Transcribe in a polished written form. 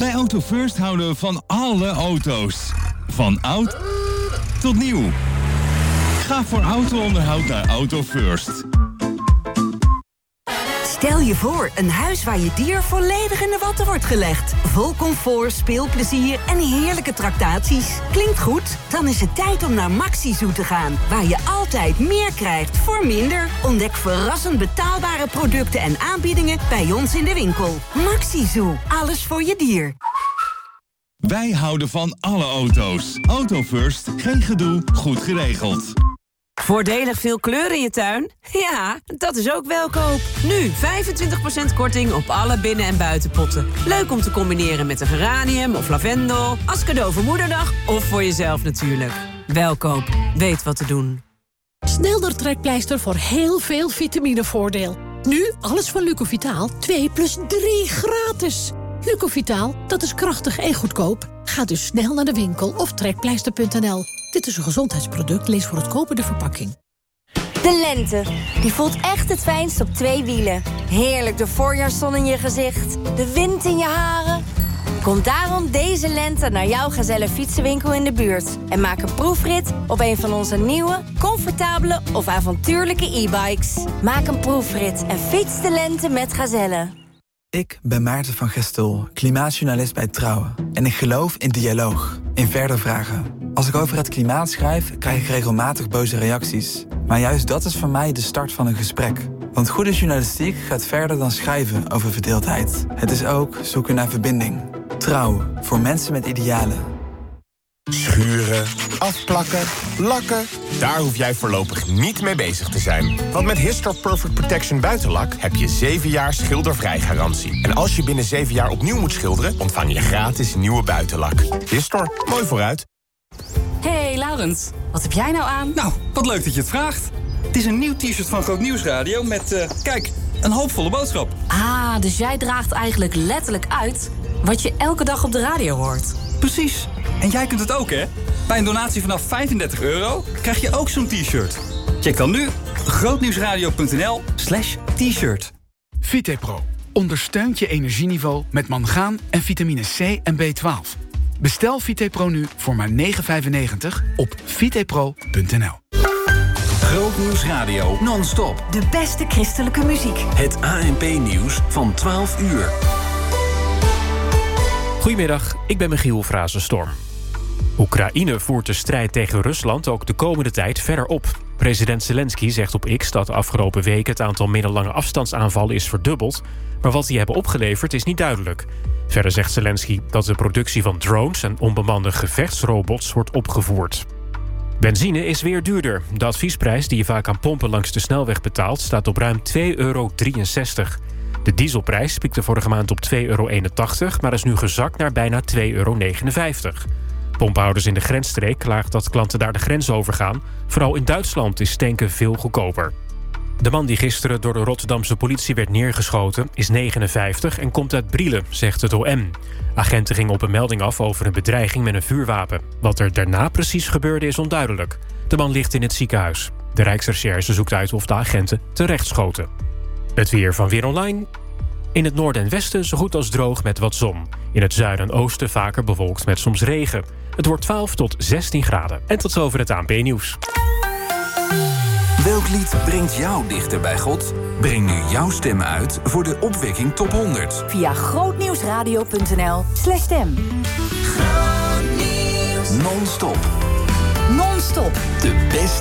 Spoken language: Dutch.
Bij Auto First houden we van alle auto's. Van oud tot nieuw. Ga voor auto-onderhoud naar Auto First. Stel je voor, een huis waar je dier volledig in de watten wordt gelegd. Vol comfort, speelplezier en heerlijke tractaties. Klinkt goed? Dan is het tijd om naar Maxi-Zoo te gaan. Waar je altijd meer krijgt voor minder. Ontdek verrassend betaalbare producten en aanbiedingen bij ons in de winkel. Maxi-Zoo, alles voor je dier. Wij houden van alle auto's. Auto First, geen gedoe, goed geregeld. Voordelig veel kleur in je tuin? Ja, dat is ook Welkoop. Nu 25% korting op alle binnen- en buitenpotten. Leuk om te combineren met een geranium of lavendel. Als cadeau voor Moederdag of voor jezelf natuurlijk. Welkoop, weet wat te doen. Snelder trekpleister voor heel veel vitaminevoordeel. Nu alles van Lucovitaal 2 plus 3 gratis. Lucovitaal, dat is krachtig en goedkoop. Ga dus snel naar de winkel of trekpleister.nl. Dit is een gezondheidsproduct, lees voor het kopen de verpakking. De lente, die voelt echt het fijnst op 2 wielen. Heerlijk de voorjaarszon in je gezicht, de wind in je haren. Kom daarom deze lente naar jouw Gazelle fietsenwinkel in de buurt. En maak een proefrit op een van onze nieuwe, comfortabele of avontuurlijke e-bikes. Maak een proefrit en fiets de lente met Gazelle. Ik ben Maarten van Gestel, klimaatjournalist bij Trouw. En ik geloof in dialoog, in verder vragen. Als ik over het klimaat schrijf, krijg ik regelmatig boze reacties. Maar juist dat is voor mij de start van een gesprek. Want goede journalistiek gaat verder dan schrijven over verdeeldheid. Het is ook zoeken naar verbinding. Trouw, voor mensen met idealen. Schuren, afplakken, lakken. Daar hoef jij voorlopig niet mee bezig te zijn. Want met Histor Perfect Protection Buitenlak heb je 7 jaar schildervrij garantie. En als je binnen 7 jaar opnieuw moet schilderen, ontvang je gratis nieuwe buitenlak. Histor, mooi vooruit. Hey Laurens, wat heb jij nou aan? Nou, wat leuk dat je het vraagt. Het is een nieuw t-shirt van Groot Nieuws Radio met, kijk, een hoopvolle boodschap. Ah, dus jij draagt eigenlijk letterlijk uit wat je elke dag op de radio hoort. Precies. En jij kunt het ook, hè? Bij een donatie vanaf €35 krijg je ook zo'n t-shirt. Check dan nu grootnieuwsradio.nl/t-shirt. Vitepro ondersteunt je energieniveau met mangaan en vitamine C en B12. Bestel Vitepro nu voor maar €9,95 op vitepro.nl. Grootnieuws Radio non-stop. De beste christelijke muziek. Het ANP-nieuws van 12 uur. Goedemiddag, ik ben Michiel Frazenstorm. Oekraïne voert de strijd tegen Rusland ook de komende tijd verder op. President Zelensky zegt op X dat de afgelopen weken het aantal middellange afstandsaanvallen is verdubbeld, maar wat die hebben opgeleverd is niet duidelijk. Verder zegt Zelensky dat de productie van drones en onbemande gevechtsrobots wordt opgevoerd. Benzine is weer duurder. De adviesprijs die je vaak aan pompen langs de snelweg betaalt staat op ruim €2,63. De dieselprijs piekte vorige maand op €2,81, maar is nu gezakt naar bijna €2,59. Pomphouders in de grensstreek klagen dat klanten daar de grens overgaan. Vooral in Duitsland is tanken veel goedkoper. De man die gisteren door de Rotterdamse politie werd neergeschoten is 59 en komt uit Brielen, zegt het OM. Agenten gingen op een melding af over een bedreiging met een vuurwapen. Wat er daarna precies gebeurde is onduidelijk. De man ligt in het ziekenhuis. De Rijksrecherche zoekt uit of de agenten terecht schoten. Het weer van Weer Online. In het noorden en westen zo goed als droog met wat zon. In het zuiden en oosten vaker bewolkt met soms regen. Het wordt 12 tot 16 graden. En tot zover het ANP-nieuws. Welk lied brengt jou dichter bij God? Breng nu jouw stem uit voor de Opwekking Top 100. Via grootnieuwsradio.nl/stem. Non-stop. Non-stop. De beste